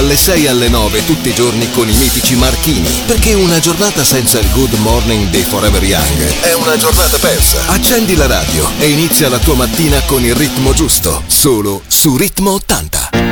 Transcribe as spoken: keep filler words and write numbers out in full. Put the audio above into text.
dalle sei alle nove tutti i giorni con i mitici Marchini, perché una giornata senza il Good Morning dei Forever Young è una giornata persa. Accendi la radio e inizia la tua mattina con il ritmo giusto, solo su Ritmo ottanta.